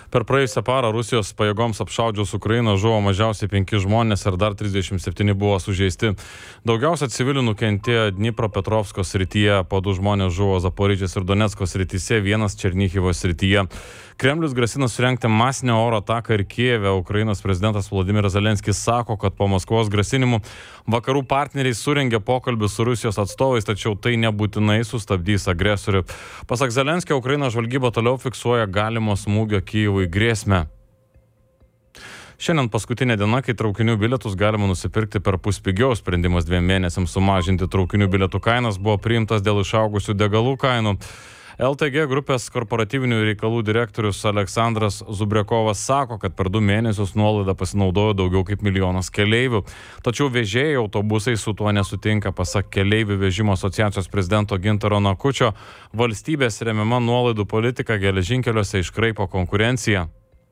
Per praėjusią parą Rusijos pajėgoms apšaudžius Ukrainą žuvo mažiausiai 5 žmonės ir dar 37 buvo sužeisti. Daugiausia civilių nukentėjo Dnipropetrovsko srityje, po 2 žmonės žuvo Zaporižės ir Donecko srityse, 1 Černychivo srityje. Kremlius grasina surengti masinę oro ataką ir Kijeve. Ukrainos prezidentas Volodymyras Zelenskis sako, kad po Maskvos grasinimų vakarų partneriai surengė pokalbius su Rusijos atstovais, tačiau tai nebūtinai sustabdys agresorių. Pasak Zelenskio, Ukrainos žvalgyba toliau fiksuoja galimo smūgio Kijevui grėsmę. Šiandien paskutinė diena, kai traukinių bilietus galima nusipirkti per puspigiau. Sprendimas 2 mėnesiams sumažinti traukinių bilietų kainas buvo priimtas dėl išaugusių degalų kainų. LTG grupės korporatyvinių reikalų direktorius Aleksandras Zubriakovas sako, kad per 2 mėnesius nuolaidą pasinaudojo daugiau kaip 1 milijonas keleivių. Tačiau vežėjai autobusai su tuo nesutinka. Pasak keleivių vežimo asociacijos prezidento Gintaro Nakučio, valstybės remiama nuolaidų politika geležinkeliuose iškraipo konkurenciją.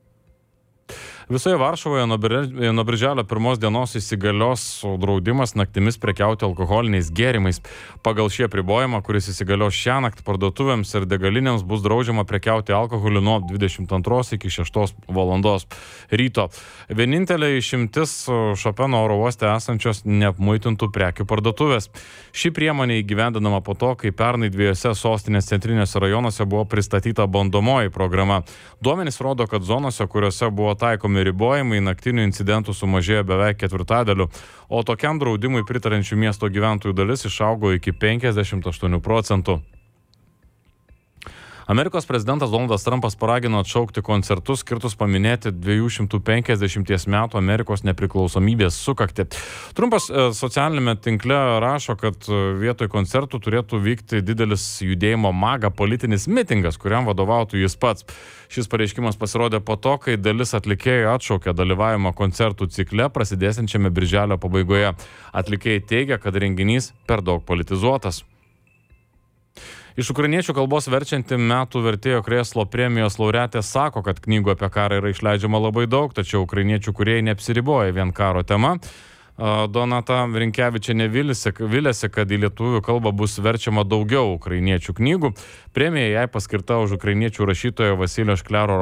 Visoje Varšuvoje nuo birželio 1 dienos įsigalios draudimas naktimis prekiauti alkoholiniais gėrimais. Pagal šį apribojimą, kuris įsigalios šiąnakt, parduotuvėms ir degalinėms bus draudžiama prekiauti alkoholiu nuo 22 iki 6 valandos ryto. Vienintelė išimtis Šopeno oro uoste esančios neapmuitintų prekių parduotuvės. Ši priemonė įgyvendinama po to, kai pernai 2 sostinės centriniuose rajonuose buvo pristatyta bandomoji programa. Duomenys rodo, kad zonose, kuriuose buvo taikomi ribojimai, naktinių incidentų sumažėjo beveik 1/4, o tokiam draudimui pritarančių miesto gyventojų dalis išaugo iki 58%. Amerikos prezidentas Donaldas Trumpas paragino atšaukti koncertus skirtus paminėti 250 metų Amerikos nepriklausomybės sukaktį. Trumpas socialinėme tinkle rašo, kad vietoj koncertų turėtų vykti didelis judėjimo MAGA politinis mitingas, kuriam vadovautų jis pats. Šis pareiškimas pasirodė po to, kai dalis atlikėjų atšaukė dalyvavimą koncertų cikle prasidėsiančiame birželio pabaigoje. Atlikėjai teigia, kad renginys per daug politizuotas. Iš ukrainiečių kalbos verčianti metų vertėjo krėslo premijos laureatė sako, kad knygų apie karą yra išleidžiama labai daug, tačiau ukrainiečių kūrėjai neapsiriboja vien karo tema. Donata Rinkevičienė vilėsi, kad į lietuvių kalbą bus verčiama daugiau ukrainiečių knygų. Premija jai paskirta už ukrainiečių rašytojo Vasilio Šklero